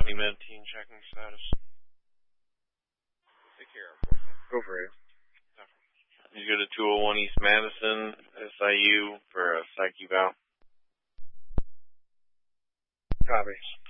20 Medteen checking status. Take care. Go for it. You go to 201 East Madison, SIU, for a psych eval. Copy.